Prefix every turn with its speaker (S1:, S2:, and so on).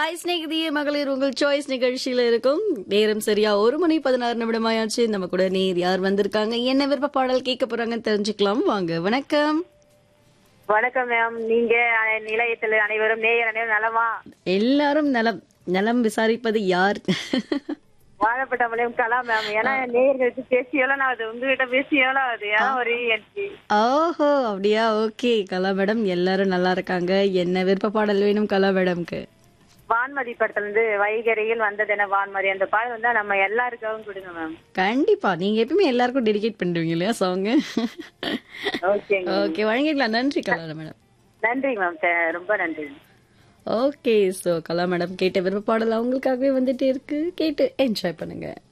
S1: Hi ஸ்நேகிதியே மகளிர் உங்கள் choice நிகழ்ச்சியில இருக்கும். நேரம் சரியா 1:16 ஆயாச்சு. நம்ம கூட நேர் யார் வந்திருக்காங்க, என்ன விருப்ப பாடல் கேட்க போறாங்கன்னு தெரிஞ்சுக்கலாம். வாங்க. வணக்கம்.
S2: வணக்கம் மேம். நீங்க நிலையத்தில் அனைவரும் நேயர் அனைவரும் நலமா?
S1: எல்லாரும் நலம். நலம் விசாரிப்பது யார்?
S2: வாழப்பட்ட மலையம் கலா மேம். ஏன்னா நேயர்களுக்கு பேசி எவ்வளவு ஆகுது, உங்ககிட்ட பேசி எவ்வளவு ஆகுது, ஏன்னா ஒரு எனக்கு
S1: ஓஹோ, அப்படியா? ஓகே கலா மேடம், எல்லாரும் நல்லா இருக்காங்க. என்ன விருப்ப பாடல் வேணும் கலா மேடம்க்கு?
S2: வான்மதி படத்துல இருந்து வைகரையில் வந்ததென வான்மதி அந்த பாடல் வந்தா நம்ம எல்லாருக்காகவும் கொடுங்க மேம்.
S1: கண்டிப்பா. நீங்க எப்பவுமே எல்லாருக்கும் டெடிகேட் பண்ணுவீங்க இல்லையா சாங்?
S2: ஓகேங்க.
S1: ஓகே, வழங்கிக்கலாம். நன்றி கலா மேடம்.
S2: நன்றி மேம். ரொம்ப நன்றி.
S1: ஓகே, ஸோ கலா மேடம் கேட்ட விருப்ப பாடல் அவங்களுக்காகவே வந்துட்டே இருக்கு. கேட்டு என்ஜாய் பண்ணுங்க.